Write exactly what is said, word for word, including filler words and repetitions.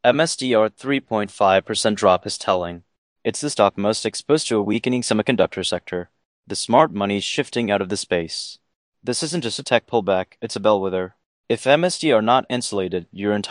M S D R three point five percent drop is telling. It's the stock most exposed to a weakening semiconductor sector. The smart money's shifting out of the space. This isn't just a tech pullback, it's a bellwether. If M S D are not insulated, your entire